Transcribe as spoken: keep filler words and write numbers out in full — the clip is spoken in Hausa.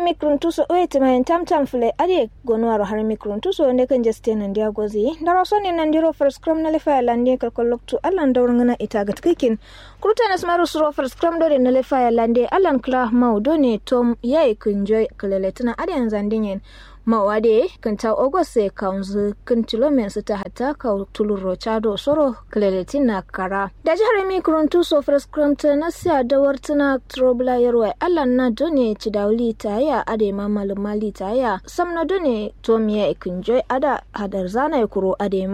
mikruntuso oete ma tam tam fle ade gonwaro har mikruntuso ne kan jeste nan dia gozi ndaro soni nan diro first scrum na lefa lande kalkoloktu allan dawrngana ita gatkikin kurtanas maru suro first scrum do ne lefa lande allan kla maudo ne tom yayi kunjoy kaleletuna ade yanzandingen mawade kanta ogose kaunzu kintilomen sita hatta ka tuluro chado soro kleletina kara da jihar mikruntu so first crumpta na siya da wartuna trobla yarwa allan na done cidawli taya ade mamal mali taya samna done tomiya ikunjoy ada hadar zana kuro ade